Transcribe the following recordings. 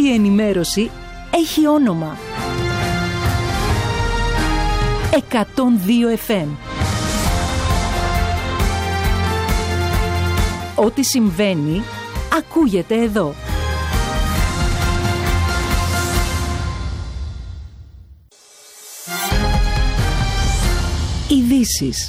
Η ενημέρωση έχει όνομα. 102 FM. Ό,τι συμβαίνει, ακούγεται εδώ. Ειδήσεις.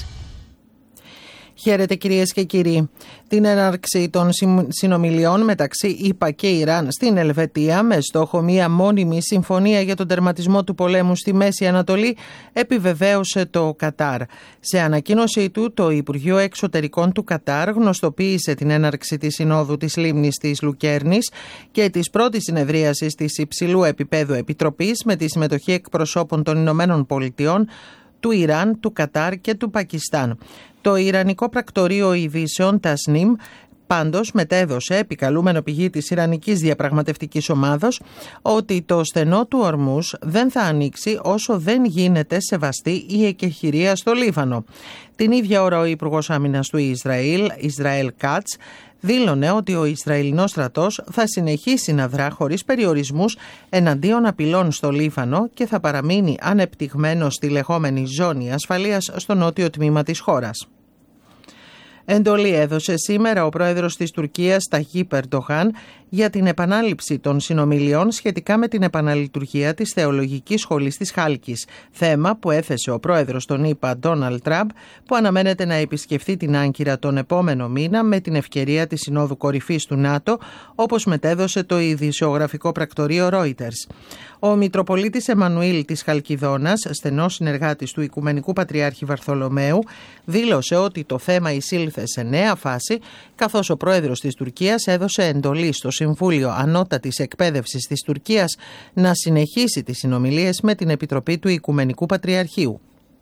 Χαίρετε κυρίες και κύριοι. Την έναρξη των συνομιλιών μεταξύ ΗΠΑ και Ιράν στην Ελβετία με στόχο μια μόνιμη συμφωνία για τον τερματισμό του πολέμου στη Μέση Ανατολή επιβεβαίωσε το Κατάρ. Σε ανακοίνωσή του, το Υπουργείο Εξωτερικών του Κατάρ γνωστοποίησε την έναρξη της Συνόδου της Λίμνης της Λουκέρνης και της πρώτης συνεδρίασης της υψηλού επίπεδου επιτροπής με τη συμμετοχή εκπροσώπων των Ηνωμένων Πολιτειών, του Ιράν, του Κατάρ και του Πακιστάν. Το Ιρανικό Πρακτορείο Ειδήσεων Τασνίμ πάντως μετέδωσε, επικαλούμενο πηγή της Ιρανικής Διαπραγματευτικής Ομάδος, ότι το στενό του Ορμούς δεν θα ανοίξει όσο δεν γίνεται σεβαστή η εκεχηρία στο Λίβανο. Την ίδια ώρα ο Υπουργός Άμυνας του Ισραήλ Κάτς, δήλωνε ότι ο Ισραηλινός στρατός θα συνεχίσει να δρά χωρίς περιορισμούς εναντίον απειλών στο Λίβανο και θα παραμείνει ανεπτυγμένος στη λεγόμενη ζώνη ασφαλείας στο νότιο τμήμα της χώρας. Εντολή έδωσε σήμερα ο πρόεδρος της Τουρκίας Ταγίπ Ερντογάν για την επανάληψη των συνομιλιών σχετικά με την επαναλειτουργία της Θεολογικής Σχολής της Χάλκης, θέμα που έθεσε ο πρόεδρος των ΗΠΑ Ντόναλντ Τραμπ, που αναμένεται να επισκεφθεί την Άγκυρα τον επόμενο μήνα με την ευκαιρία της Συνόδου Κορυφής του ΝΑΤΟ, όπως μετέδωσε το ειδησιογραφικό πρακτορείο Reuters. Ο Μητροπολίτης Εμμανουήλ της Χαλκιδόνας, στενός συνεργάτης του Οικουμενικού Πατριάρχη Βαρθολομαίου, δήλωσε ότι το θέμα εισήλθε σε νέα φάση, καθώς ο πρόεδρος της Τουρκίας έδωσε εντολή στο Συμβούλιο Ανώτατης Εκπαίδευσης της Τουρκίας να συνεχίσει τις συνομιλίες με την Επιτροπή του Οικουμενικού Πατριαρχείου.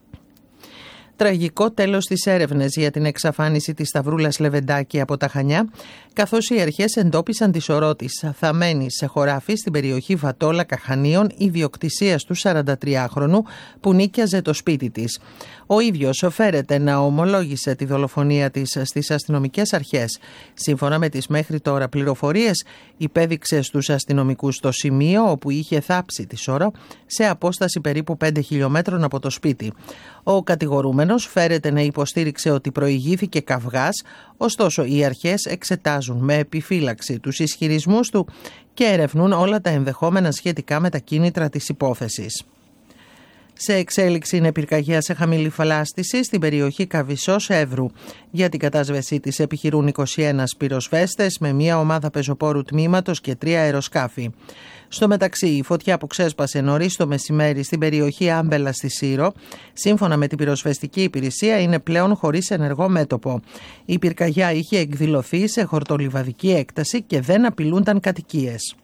Τραγικό τέλος στις έρευνες για την εξαφάνιση της Σταυρούλας Λεβεντάκη από τα Χανιά, καθώς οι αρχές εντόπισαν τη σωρό της θαμμένη σε χωράφι στην περιοχή Βατόλα Καχανίων, ιδιοκτησίας του 43χρονου που νίκιαζε το σπίτι της. Ο ίδιος φέρεται να ομολόγησε τη δολοφονία της στις αστυνομικές αρχές. Σύμφωνα με τις μέχρι τώρα πληροφορίες, υπέδειξε στους αστυνομικούς το σημείο όπου είχε θάψει τη σώρο σε απόσταση περίπου 5 χιλιόμετρων από το σπίτι. Ο κατηγορούμενος φέρεται να υποστήριξε ότι προηγήθηκε καυγάς, ωστόσο οι αρχές εξετάζουν με επιφύλαξη τους ισχυρισμούς του και ερευνούν όλα τα ενδεχόμενα σχετικά με τα κίνητρα της υπόθεσης. Σε εξέλιξη είναι πυρκαγιά σε χαμηλή φαλάστηση στην περιοχή Καβισσός Εύρου. Για την κατάσβεσή της επιχειρούν 21 πυροσβέστες με μια ομάδα πεζοπόρου τμήματος και 3 αεροσκάφη. Στο μεταξύ, η φωτιά που ξέσπασε νωρίς το μεσημέρι στην περιοχή Άμπελα στη Σύρο, σύμφωνα με την πυροσβεστική υπηρεσία, είναι πλέον χωρίς ενεργό μέτωπο. Η πυρκαγιά είχε εκδηλωθεί σε χορτολιβαδική έκταση και δεν απειλούνταν κατοικίες.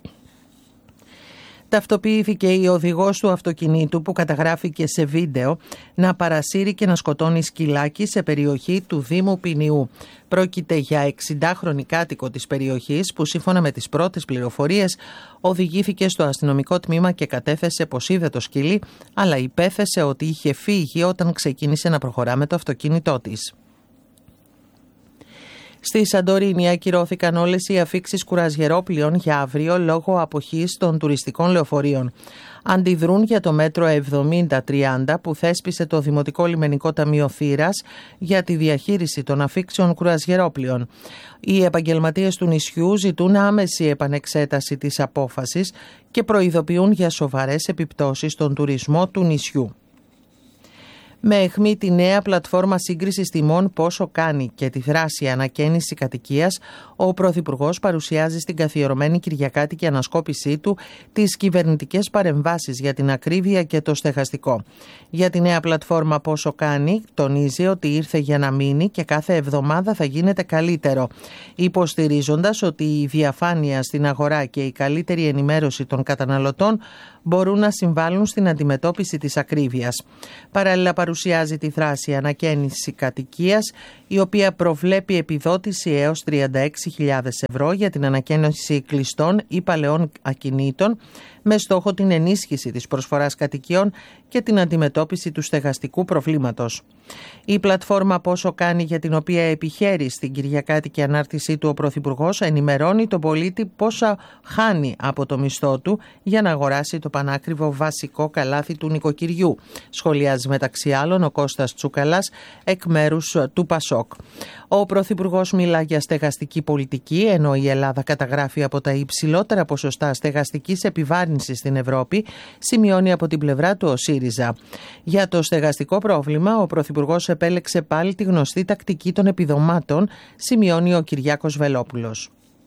Ταυτοποιήθηκε η οδηγός του αυτοκινήτου που καταγράφηκε σε βίντεο να παρασύρει και να σκοτώνει σκυλάκι σε περιοχή του Δήμου Ποινιού. Πρόκειται για 60χρονη κάτοικο της περιοχής που σύμφωνα με τις πρώτες πληροφορίες οδηγήθηκε στο αστυνομικό τμήμα και κατέθεσε πως είδε το σκυλί, αλλά υπέθεσε ότι είχε φύγει όταν ξεκίνησε να προχωρά με το αυτοκίνητό της. Στη Σαντορίνη ακυρώθηκαν όλες οι αφίξεις κουραζιερόπλοιων για αύριο λόγω αποχής των τουριστικών λεωφορείων. Αντιδρούν για το μέτρο 70-30 που θέσπισε το Δημοτικό Λιμενικό Ταμείο Θήρας για τη διαχείριση των αφίξεων κουραζιερόπλοιων. Οι επαγγελματίες του νησιού ζητούν άμεση επανεξέταση της απόφασης και προειδοποιούν για σοβαρές επιπτώσεις στον τουρισμό του νησιού. Με αιχμή τη νέα πλατφόρμα σύγκρισης τιμών Πόσο Κάνει και τη δράση ανακαίνιση κατοικίας, ο Πρωθυπουργός παρουσιάζει στην καθιερωμένη κυριακάτικη ανασκόπησή του τις κυβερνητικές παρεμβάσεις για την ακρίβεια και το στεγαστικό. Για τη νέα πλατφόρμα Πόσο Κάνει, τονίζει ότι ήρθε για να μείνει και κάθε εβδομάδα θα γίνεται καλύτερο, υποστηρίζοντας ότι η διαφάνεια στην αγορά και η καλύτερη ενημέρωση των καταναλωτών μπορούν να συμβάλλουν στην αντιμετώπιση της ακρίβειας. Παράλληλα παρουσιάζει τη δράση ανακαίνιση κατοικίας, η οποία προβλέπει επιδότηση έως 36.000 ευρώ για την ανακαίνιση κλειστών ή παλαιών ακινήτων με στόχο την ενίσχυση της προσφοράς κατοικιών και την αντιμετώπιση του στεγαστικού προβλήματος. Η πλατφόρμα Πόσο Κάνει, για την οποία επιχαίρει στην κυριακάτικη ανάρτησή του ο Πρωθυπουργός, ενημερώνει τον πολίτη πόσα χάνει από το μισθό του για να αγοράσει το πανάκριβο βασικό καλάθι του νοικοκυριού, σχολιάζει μεταξύ άλλων ο Κώστας Τσούκαλας εκ μέρους του Πασόκ. Ο Πρωθυπουργός μιλά για στεγαστική πολιτική, ενώ η Ελλάδα καταγράφει από τα υψηλότερα ποσοστά στεγαστικής επιβάρυνσης στην Ευρώπη, σημειώνει από την πλευρά του ο ΣΥΡΙΖΑ. Για το στεγαστικό πρόβλημα, ο Πρωθυπουργός επέλεξε πάλι τη γνωστή τακτική των επιδομάτων, σημειώνει ο Κυριάκος Βελόπουλος.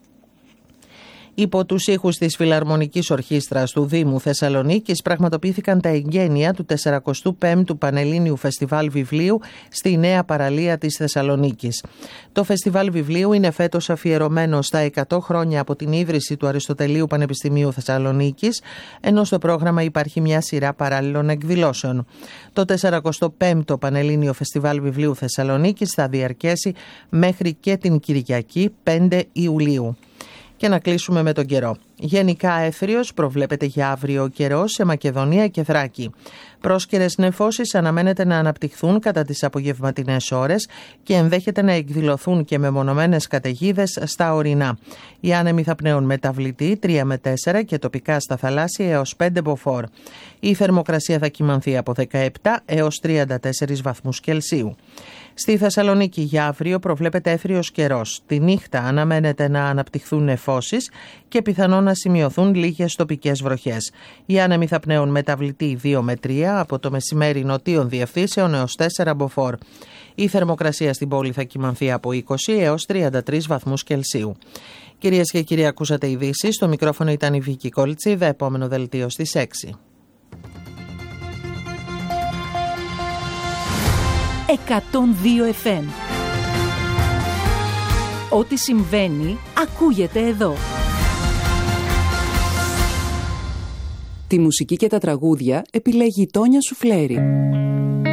Υπό τους ήχους της Φιλαρμονικής Ορχήστρας του Δήμου Θεσσαλονίκης πραγματοποιήθηκαν τα εγγένεια του 45ου Πανελλήνιου Φεστιβάλ Βιβλίου στη νέα παραλία της Θεσσαλονίκης. Το Φεστιβάλ Βιβλίου είναι φέτος αφιερωμένο στα 100 χρόνια από την ίδρυση του Αριστοτελείου Πανεπιστημίου Θεσσαλονίκης, ενώ στο πρόγραμμα υπάρχει μια σειρά παράλληλων εκδηλώσεων. Το 45ο Πανελλήνιο Φεστιβάλ Βιβλίου Θεσσαλονίκης θα διαρκέσει μέχρι και την Κυριακή 5 Ιουλίου. Και να κλείσουμε με τον καιρό. Γενικά έθριος προβλέπεται για αύριο ο καιρός σε Μακεδονία και Θράκη. Πρόσκαιρες νεφώσεις αναμένεται να αναπτυχθούν κατά τις απογευματινές ώρες και ενδέχεται να εκδηλωθούν και μεμονωμένες καταιγίδες στα ορεινά. Οι άνεμοι θα πνέουν μεταβλητή 3 με 4 και τοπικά στα θαλάσσια έως 5 μποφόρ. Η θερμοκρασία θα κυμανθεί από 17 έως 34 βαθμούς Κελσίου. Στη Θεσσαλονίκη για αύριο προβλέπεται έθριος καιρός. Τη νύχτα αναμένεται να αναπτυχθούν νεφώσεις και πιθανόν να σημειωθούν λίγες τοπικές βροχές. Οι άνεμοι θα πνέουν μεταβλητή 2 με 3 από το μεσημέρι νοτίων διευθύνσεων έως 4 μποφόρ. Η θερμοκρασία στην πόλη θα κυμανθεί από 20 έως 33 βαθμούς Κελσίου. Κυρίες και κύριοι, ακούσατε ειδήσεις. Στο μικρόφωνο ήταν η Βίκη Κόλτσιδα. Επόμενο δελτίο στις 6. 102 FM. Ό,τι συμβαίνει, ακούγεται εδώ. Τη μουσική και τα τραγούδια επιλέγει η Τόνια Σουφλέρη.